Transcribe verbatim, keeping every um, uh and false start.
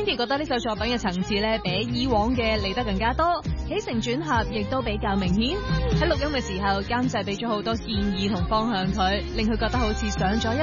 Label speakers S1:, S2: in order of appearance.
S1: Mandy 覺得呢首作品嘅層次咧，比以往嘅嚟得更加多，起承轉合亦都比較明顯。喺錄音嘅時候，監製俾咗好多建議同方向佢，令佢覺得好似上咗一